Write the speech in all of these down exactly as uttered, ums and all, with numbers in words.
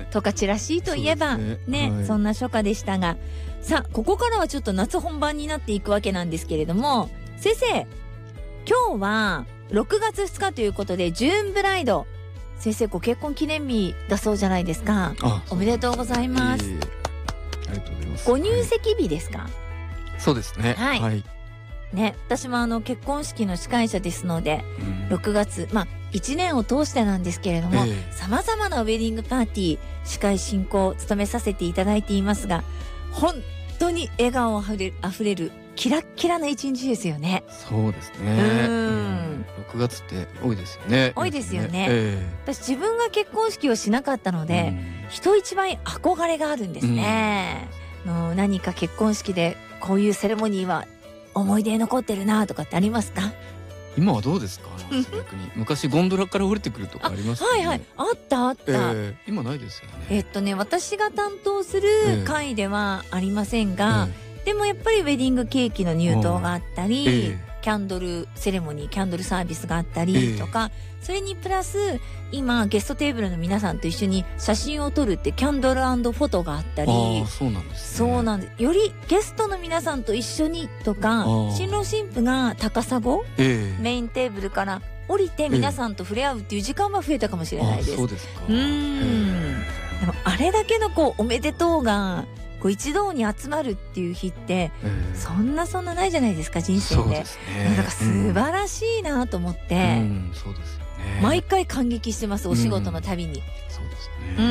十勝らしいといえば ね, ね、はい、そんな初夏でしたが、さあここからはちょっと夏本番になっていくわけなんですけれども、先生今日はろくがつふつかということでジューンブライド、先生ご結婚記念日だそうじゃないですか。あ、おめでとうございます、えー、 ありがとうございます。 ご入籍日ですか？はい、 そうですね。 はい、はいね、私もあの結婚式の司会者ですので、うん、ろくがつ、まあいちねんを通してなんですけれども、さまざまなウェディングパーティー司会進行を務めさせていただいていますが、本当に笑顔あふれる、あふれるキラッキラな一日ですよね。 そうですね。うん、ろくがつって多いですよね。 多いですよね、えー、私自分が結婚式をしなかったので、うん、人一倍憧れがあるんですね、うん、の何か結婚式でこういうセレモニーは思い出に残ってるなとかってありますか？ 今はどうですか？逆に昔ゴンドラから降りてくるとかありますかね？ はいはい、あったあった、えー、今ないですよね。 えっとね私が担当する会ではありませんが、えー、でもやっぱりウェディングケーキの入刀があったり、えー、キャンドルセレモニーキャンドルサービスがあったりとか、えー、それにプラス今ゲストテーブルの皆さんと一緒に写真を撮るってキャンドル&フォトがあったり、 あ、そうなんですね。 そうなんです。よりゲストの皆さんと一緒にとか、新郎新婦が高砂、えー、メインテーブルから降りて皆さんと触れ合うっていう時間は増えたかもしれないです。 あ、そうですか。 うーん、でもあれだけのこうおめでとうがこう一堂に集まるっていう日って、えー、そんなそんなないじゃないですか、人生で。そうですね。だから素晴らしいなと思って、うんうん、そうですよね、毎回感激してます、お仕事のたびに、うん、そうですね、うん、うん、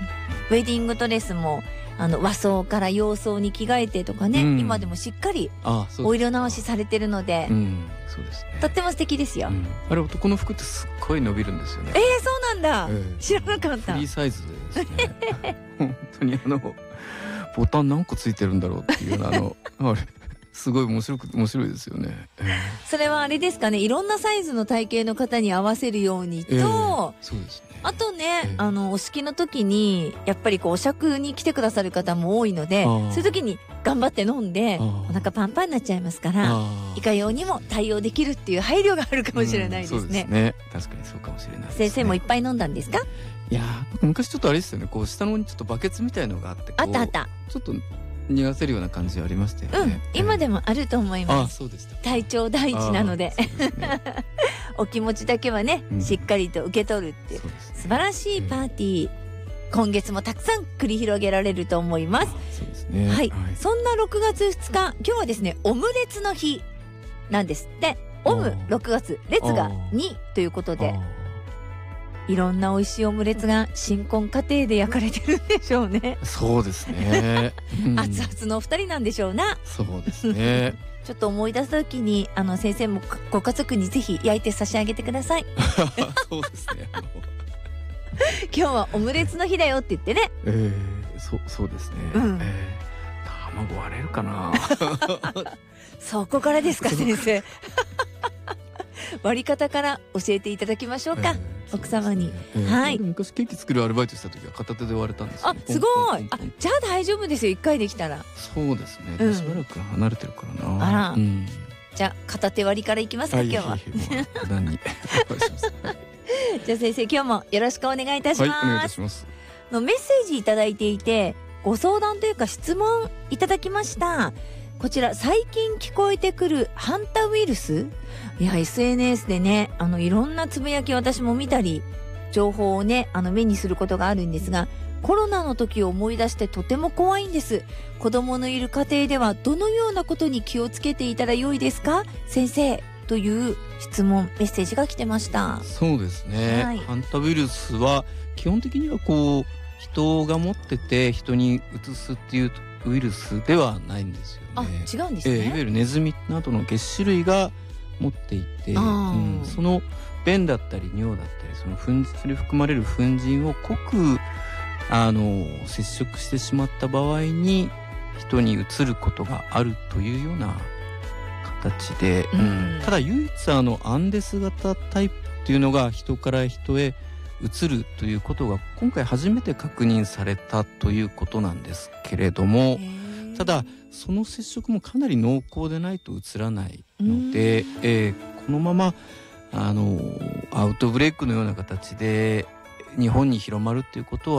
ウェディングドレスもあの和装から洋装に着替えてとかね、うん、今でもしっかりお色直しされてるので、うん、そうですね、とっても素敵ですよ、うん、 あれ男の服ってすっごい伸びるんですよね。 えー、そうなんだ、えー、知らなかった。 フリーサイズですね本当にあのボタン何個ついてるんだろうっていうようなあのあれすごい面白く面白いですよね、えー、 それはあれですかね、いろんなサイズの体型の方に合わせるようにと、えー、そうですね、あとね、えー、あのお式の時にやっぱりこうお酌に来てくださる方も多いので、そういう時に頑張って飲んでお腹パンパンになっちゃいますから、いかようにも対応できるっていう配慮があるかもしれないですね、うん、そうですね、 確かにそうかもしれないですね。 先生もいっぱい飲んだんですか？ いや昔ちょっとあれですよね、こう下の方にちょっとバケツみたいのがあって、 あったあった、 ちょっと逃がせるような感じはありましたよね、 うん、今でもあると思います。 あ、そうでした。 体調第一なので、ね、お気持ちだけはね、うん、しっかりと受け取るっていう、ね、素晴らしいパーティー、えー、今月もたくさん繰り広げられると思います。 そうですね、 はい、はい、そんなろくがつふつか、今日はですねオムレツの日なんですって。オムろくがつ、列がにということで、いろんな美味しいオムレツが新婚家庭で焼かれてるんでしょうね。 そうですね、 うん、熱々のお二人なんでしょうな。 そうですねちょっと思い出すときにあの先生もご家族にぜひ焼いて差し上げてくださいそうですね今日はオムレツの日だよって言ってね、 えー、そ, そうですね、うん、えー、卵割れるかなそこからですか先生割り方から教えていただきましょうか、えー、奥様に、 えー、 はい。 昔ケーキ作るアルバイトした時は片手で割れたんですよ。 あ、すごい。あ、じゃあ大丈夫ですよ、一回できたら。 そうですね、うん、しばらく離れてるからな。 あら、うん、じゃあ片手割りからいきますか、今日は。 何にじゃあ先生、今日もよろしくお願いいたします。 はい、お願いいたします。 のメッセージいただいていて、ご相談というか質問いただきました。こちら、最近聞こえてくるハンタウイルス、いや エスエヌエス でね、あのいろんなつぶやき私も見たり情報をねあの目にすることがあるんですが、コロナの時を思い出してとても怖いんです。子供のいる家庭ではどのようなことに気をつけていたらよいですか先生、という質問メッセージが来てました。 そうですね、はい、ハンタウイルスは基本的にはこう人が持ってて人に移すっていうウイルスではないんですよね。 あ、違うんですね、 えー、いわゆるネズミなどの齧歯類が持っていて、うん、その便だったり尿だったりその粉それ含まれる粉塵を濃くあの接触してしまった場合に人に移ることがあるというような形で、うんうん、ただ唯一あのアンデス型タイプっていうのが人から人へ移るということが今回初めて確認されたということなんですけれども、ただその接触もかなり濃厚でないと移らないので、えー、このままあのアウトブレイクのような形で日本に広まるっていうことは